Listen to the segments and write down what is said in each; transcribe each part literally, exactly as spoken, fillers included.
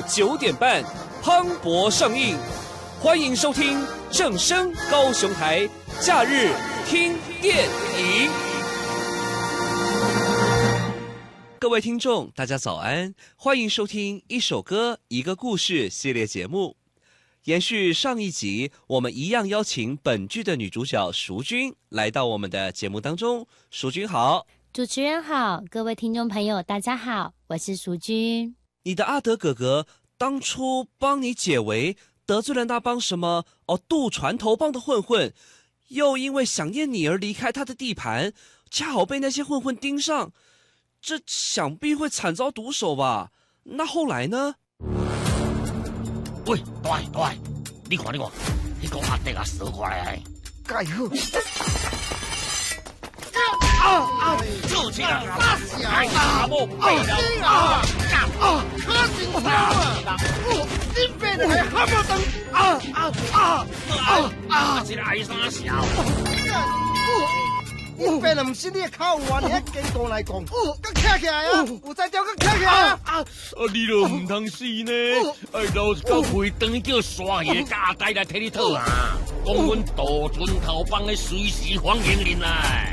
九点半磅礴上映，欢迎收听正声高雄台假日听电影。各位听众，大家早安，欢迎收听一首歌一个故事系列节目。延续上一集，我们一样邀请本剧的女主角淑君来到我们的节目当中。淑君好。 主持人好，各位听众朋友大家好，我是淑君。 你的阿德哥哥当初帮你解围，得罪了那帮什么哦渡船头帮的混混，又因为想念你而离开他的地盘，恰好被那些混混盯上，这想必会惨遭毒手吧？那后来呢？ 喂，大爷大爷，你看你看，那个阿德啊死过来， 盖好。 啊啊！就这样，大小阿莫背了啊啊！ 可真惨啊！哦，你变来蛤蟆灯啊啊啊啊啊！ 这个爱啥小？ 你变了不是你的口话，你还跟讲来讲，搁徛起来啊！有才调搁徛起来啊！ 啊！你都唔通死呢？哎，老是到会等叫沙爷甲阿呆来替你讨啊！讲阮渡船头帮的随时欢迎您来。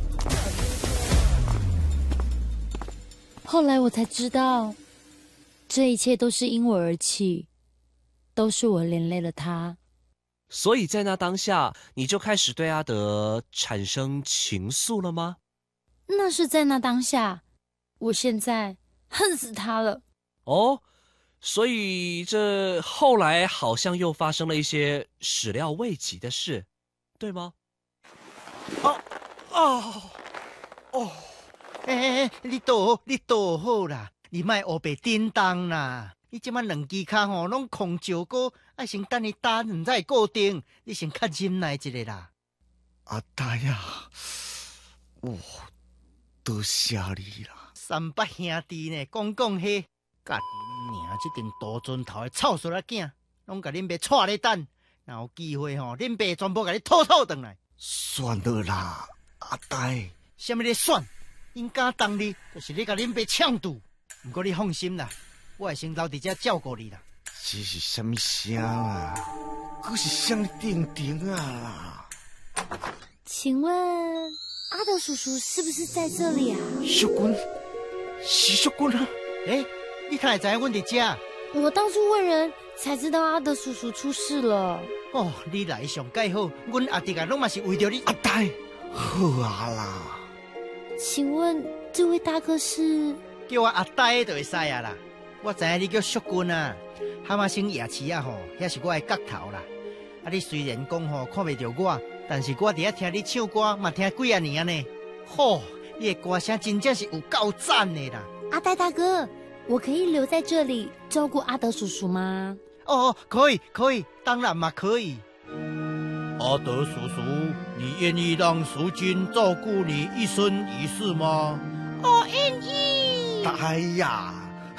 后来我才知道，这一切都是因我而起，都是我连累了他。 所以在那当下，你就开始对阿德产生情愫了吗？ 那是在那当下，我现在恨死他了。 哦，所以这后来好像又发生了一些始料未及的事，对吗？ 哦哦哦！哎哎哎，你倒好，你倒好啦，你莫黑白颠当啦。你即摆两支骹吼拢空照过，爱先等你打，唔才会固定。你先较忍耐一下啦。 阿呆啊，哦，多谢你啦！ 三八兄弟呢，讲讲嘿，甲恁娘这阵大船头的臭衰仔囝，拢甲恁爸带咧等，若有机会吼，恁爸全部甲你吐吐转来。 算了啦，阿呆。 什么咧算？因敢当你，就是你甲恁爸呛赌。不过你放心啦，我会先留伫遮照顾你啦。 这是什么声啊？可是响叮叮啊啦！ 请问阿德叔叔是不是在这里啊？ 淑君，是淑君啊！ 哎，你哪会知影阮伫遮？ 我到处问人，才知道阿德叔叔出事了。 哦，你来上介好，阮阿弟啊，拢嘛是为着你。 阿呆，好啊啦！ 请问这位大哥是？ 叫我阿呆就会使啊啦。我知影你叫淑君啊，蛤蟆星夜市啊吼，遐是我的角头啦。啊，你虽然讲吼看袂着我，但是我伫遐听你唱歌，嘛听几啊年呢。吼、哦，你的歌声真正是有够赞的啦。 阿呆大哥，我可以留在这里照顾阿德叔叔吗？ 哦，可以，可以，当然嘛可以。阿德叔叔，你愿意让淑君照顾你一生一世吗？ 我愿意。 哎呀，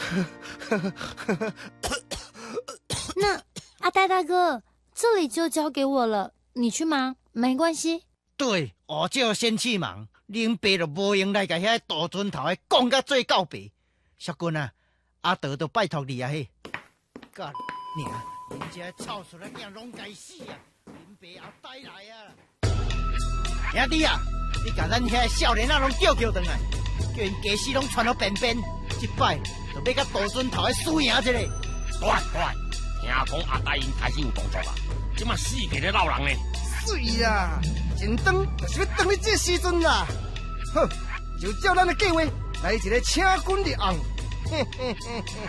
那阿呆大哥，这里就交给我了，你去忙，没关系。 对，我就先去忙，恁爸就无用来甲遐大船头的讲甲做告白。淑君啊，阿德都拜托你啊嘿。干娘，恁这臭死了囝拢该死啊！恁爸后呆来啊！兄弟啊，你甲咱遐少年仔拢叫叫转来，叫因家私拢传到边边。这摆就要甲大船头的输赢一下。 对对，听讲阿呆因开始有动作啦，即马死个咧闹人呢。 水啦，前灯就是要等你这时阵啦。好，就照咱的计划来一个请君入瓮。嘿嘿嘿嘿。